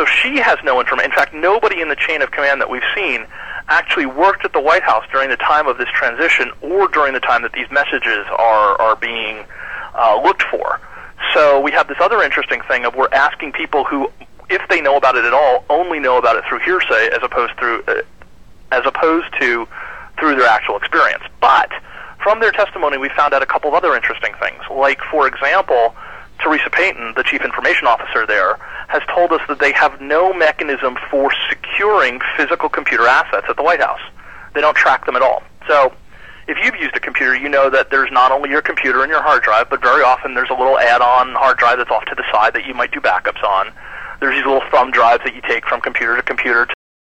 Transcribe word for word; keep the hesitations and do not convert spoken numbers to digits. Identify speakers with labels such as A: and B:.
A: so she has no information. In fact, nobody in the chain of command that we've seen actually worked at the White House during the time of this transition or during the time that these messages are, are being uh, looked for. So we have this other interesting thing of we're asking people who, if they know about it at all, only know about it through hearsay as opposed through uh, as opposed to through their actual experience. But from their testimony, we found out a couple of other interesting things. Like, for example, Teresa Payton, the chief information officer there, has told us that they have no mechanism for securing physical computer assets at the White House. They don't track them at all. So if you've used a computer, you know that there's not only your computer and your hard drive, but very often there's a little add-on hard drive that's off to the side that you might do backups on. There's these little thumb drives that you take from computer to computer to